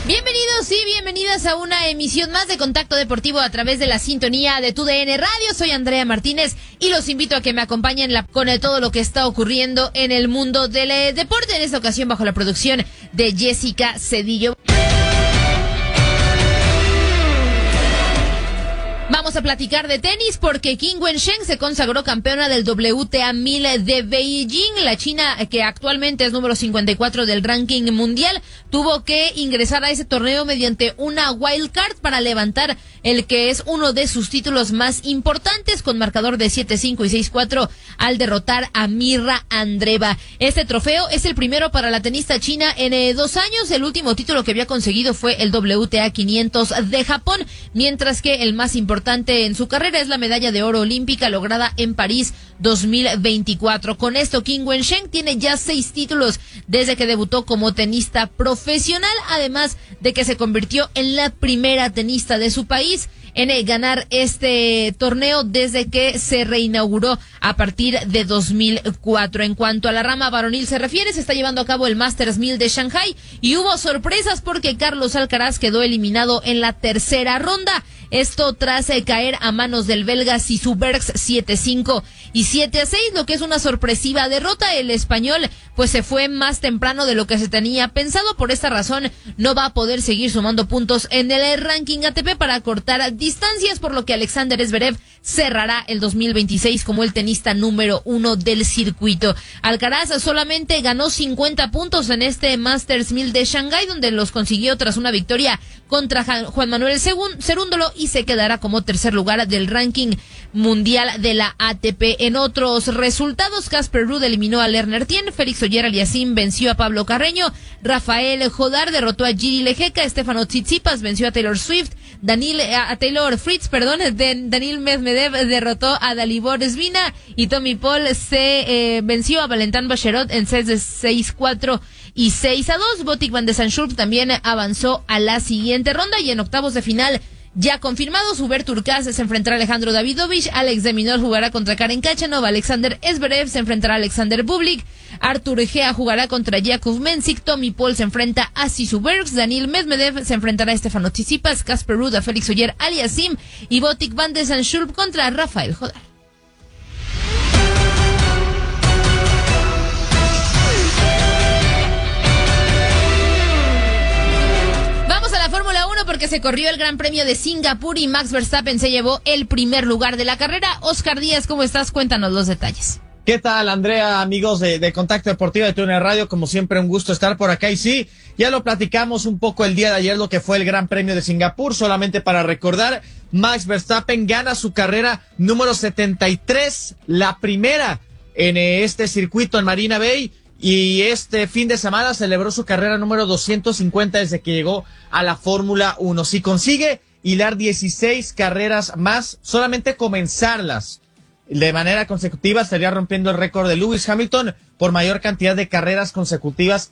Bienvenidos y bienvenidas a una emisión más de Contacto Deportivo a través de la sintonía de TUDN Radio. Soy Andrea Martínez y los invito a que me acompañen con todo lo que está ocurriendo en el mundo del deporte, en esta ocasión bajo la producción de Jessica Cedillo. Vamos a platicar de tenis porque Qin Wensheng se consagró campeona del WTA 1000 de Beijing. La china, que actualmente es número 54 del ranking mundial, tuvo que ingresar a ese torneo mediante una wild card para levantar el que es uno de sus títulos más importantes, con marcador de 7-5 y 6-4 al derrotar a Mirra Andreeva. Este trofeo es el primero para la tenista china en 2 años. El último título que había conseguido fue el WTA 500 de Japón, mientras que el más importante en su carrera es la medalla de oro olímpica lograda en París 2024. Con esto, Qin Wensheng tiene ya 6 títulos desde que debutó como tenista profesional, además de que se convirtió en la primera tenista de su país en ganar este torneo desde que se reinauguró a partir de 2004. En cuanto a la rama varonil se refiere, se está llevando a cabo el Masters 1000 de Shanghai y hubo sorpresas porque Carlos Alcaraz quedó eliminado en la tercera ronda. Esto tras caer a manos del belga Sisu Bergs 7-5 y 7-6, lo que es una sorpresiva derrota. El español pues se fue más temprano de lo que se tenía pensado. Por esta razón no va a poder seguir sumando puntos en el ranking ATP para cortar distancias, por lo que Alexander Zverev cerrará el 2026 como el tenista número 1 del circuito. Alcaraz solamente ganó 50 puntos en este Masters 1000 de Shanghái, donde los consiguió tras una victoria contra Juan Manuel Cerúndolo, y se quedará como tercer lugar del ranking mundial de la ATP. En otros resultados, Casper Ruud eliminó a Lerner Tien, Félix Auger-Aliassime venció a Pablo Carreño, Rafael Jodar derrotó a Giri Lejeka, Stefano Tsitsipas venció a Taylor Fritz, Daniil Medvedev derrotó a Dalibor Svina y Tommy Paul se venció a Valentin Bacherot en sets de 6-4 y 6-2. Botic van de Zandschulp también avanzó a la siguiente ronda, y en octavos de final ya confirmados, Hubert Hurkacz se enfrentará a Alejandro Davidovich, Alex de Minaur jugará contra Karen Khachanov, Alexander Zverev se enfrentará a Alexander Bublik, Artur Gea jugará contra Jakub Mensik, Tommy Paul se enfrenta a Sisu Bergs, Daniil Medvedev se enfrentará a Stefano Tsitsipas, Casper Ruud a Félix Auger-Aliassime y Botic van de Zandschulp contra Rafael Jodar. Fórmula 1 porque se corrió el Gran Premio de Singapur y Max Verstappen se llevó el primer lugar de la carrera. Oscar Díaz, ¿cómo estás? Cuéntanos los detalles. ¿Qué tal, Andrea, amigos de Contacto Deportivo de TUDN Radio? Como siempre, un gusto estar por acá. Y sí, ya lo platicamos un poco el día de ayer, lo que fue el Gran Premio de Singapur. Solamente para recordar, Max Verstappen gana su carrera número 73, la primera en este circuito en Marina Bay. Y este fin de semana celebró su carrera número 250 desde que llegó a la Fórmula 1. Si consigue hilar 16 carreras más, solamente comenzarlas de manera consecutiva, estaría rompiendo el récord de Lewis Hamilton por mayor cantidad de carreras consecutivas